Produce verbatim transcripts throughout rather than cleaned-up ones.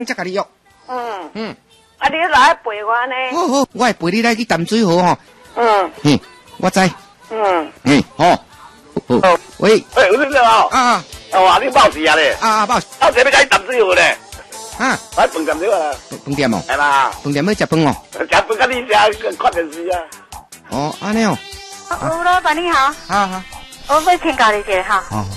才甲你约。 嗯嗯， 啊，你来陪我呢？ 好好，我会陪你来去淡水河吼。 嗯嗯，我知。 嗯， 嗯，好。好。喂。 哎，有你好。 啊。 哦，啊，你报时啊咧？ 啊啊报。 啊，这边甲你淡水河咧。 啊。 来饭店对啊。 饭店哦。 系啦。 饭店要食饭哦。 食饭甲你食，看电视啊。 哦，安尼哦。 吴老板你好。 好好。 我要请教你一下哈。 好。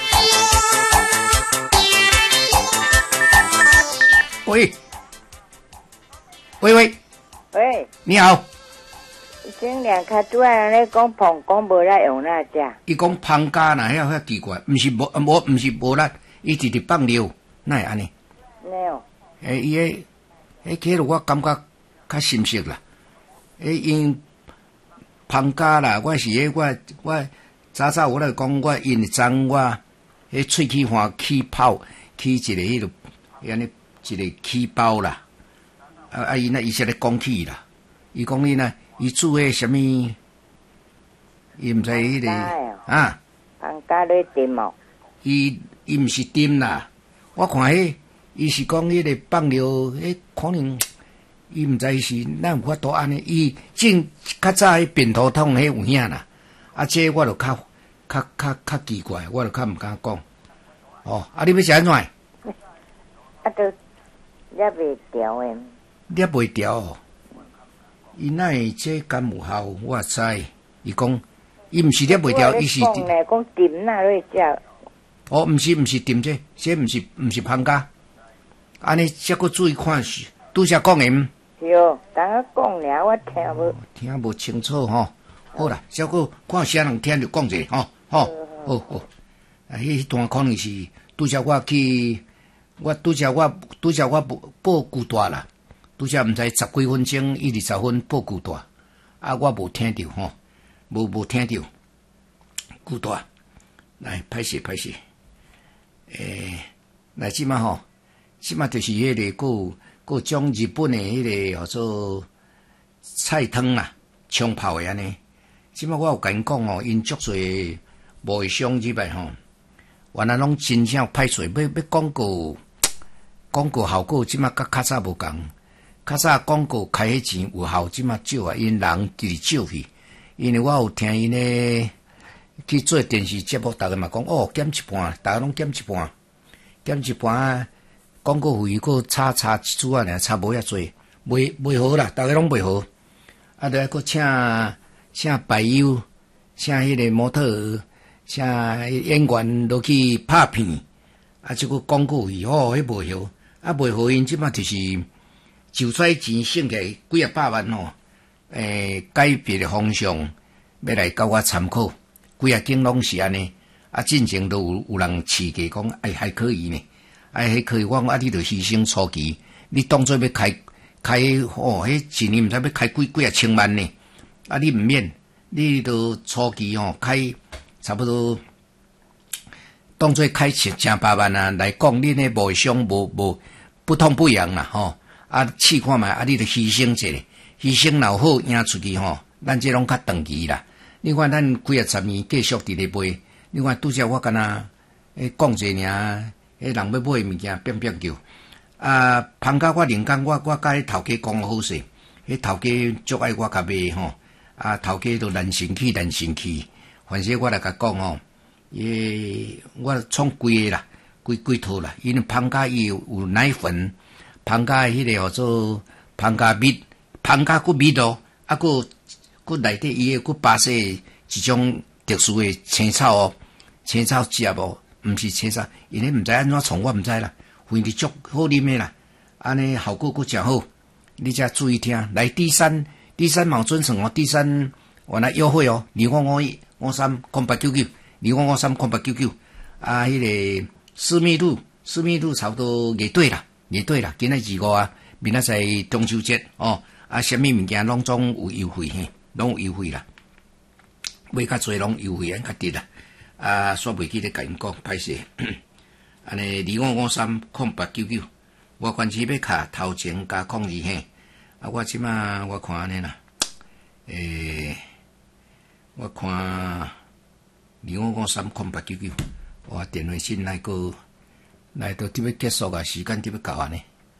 喂。喂喂。 喂。 你好。 前两卡拄仔咧讲膀胱无力用哪只？ 伊讲芳家呐，遐遐奇怪，毋是无无毋是无力，伊直直放尿，哪会安尼？ 没有。 诶，伊迄迄起落我感觉较深色啦。诶，因芳家啦，我是迄我我早早我来讲，我因脏我迄喙齿环起泡起一个迄落安尼一个起包啦。啊啊，伊那伊是咧讲起啦，伊讲你呢？伊煮迄什么？伊毋知迄、那個啊？ 芳家咧炖哦。 伊伊毋是炖啦，我看迄伊是讲迄个放尿，迄可能伊毋知是咱有法度安尼。伊正较早迄便头痛迄有影啦，啊，这我就较较较较奇怪，我就较毋敢讲。哦，啊，你要食安怎？ 啊，都捏袂调诶。 捏袂调哦。伊那会这甘有效，我也知。伊讲，伊毋是捏袂调，伊是讲咧，讲炖哪咧食？ 哦，毋是毋是炖这，这毋是毋是芳家。安尼则搁注意看是，拄则讲诶。 是哦，等下讲了，我听无、哦。 听无清楚吼。好啦，则搁看啥人听就讲者吼，吼，好好。啊，迄段可能是拄则我去，我拄则我拄则我报旧大啦。拄则毋知十几分钟，伊二十分报旧大，啊，我无听着吼，无无听着旧大，来歹势歹势，诶，来即马吼，即马就是迄、那个，佫佫种日本诶迄个号做菜汤啦，冲泡诶安尼。即马我有甲因讲吼，因足侪贸易商入来吼，原来拢真正歹势，要要广告广告效果，即马甲较早无共。较早广告开迄钱有效，即马少啊，因人直直少去。因为我有听因咧去做电视节目，逐个嘛讲哦减一半，逐个拢减一半，减一半广告费佫差差一撮啊，尔差无遐济，袂袂好啦，逐个拢袂好。啊，著佫请请俳优，请迄个模特儿，请演员落去拍片，啊，即个广告费哦，迄袂好，啊，袂好因即马就是。就出钱省起来几啊百万吼，诶，改变的方向要来甲我参考，几啊间拢是安尼，啊，进前都有有人刺激讲，哎，还可以呢，哎，还可以，我讲啊，你著牺牲初期，你当作要开开哦，迄一年毋知要开几几啊千万呢，啊，你毋免，你著初期吼开差不多当作开千千百万啊来讲，恁诶贸易商无无不痛不痒啦吼。啊，试看觅，啊，你著牺牲者，牺牲老好赢出去吼，咱这拢较长期啦。你看咱几啊十年继续伫咧卖，你看拄则我敢若诶讲者尔，迄人要买物件变变叫。啊，芳家我另讲，我我甲迄头家讲好势，迄头家足爱我甲卖吼，啊，头家都难生气难生气，反正我来甲讲吼，诶，我创规个啦，规规套啦，因为芳家伊有有奶粉。芳家迄个号做芳家蜜，芳家骨蜜咯，啊，佫佫内底伊个佫巴西一种特殊诶青草哦，青草食无，毋是青草，因为毋知安怎创，我毋知啦，反正足好啉诶啦，安尼效果佫诚好，你则注意听。来第三第三毛准算哦，第三原来优惠哦，二五五一五三空八九九，二五五三空八九九，啊，迄、那个私密路私密路差不多月底啦。也对啦，今仔二五啊，明仔载中秋节哦，啊，什么物件拢总有优惠嘿，拢有优惠啦，买较侪拢优惠啊，较低啦，啊，煞袂记咧甲因讲，歹势，安尼二五五三空八九九，我关系要卡头前加控制嘿，啊，我即马我看安尼啦，诶、欸，我看二五五三空八九九，我电话线来个。来到这要结束啊，时间这要到啊呢。